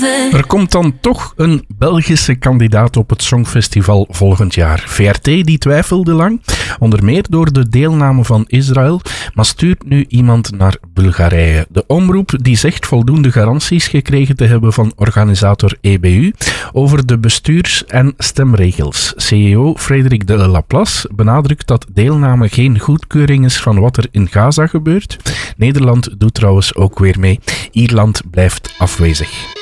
Er komt dan toch een Belgische kandidaat op het Songfestival volgend jaar. VRT die twijfelde lang, onder meer door de deelname van Israël, maar stuurt nu iemand naar Bulgarije. De omroep die zegt voldoende garanties gekregen te hebben van organisator EBU over de bestuurs- en stemregels. CEO Frederik de Laplace benadrukt dat deelname geen goedkeuring is van wat er in Gaza gebeurt. Nederland doet trouwens ook weer mee. Ierland blijft afwezig.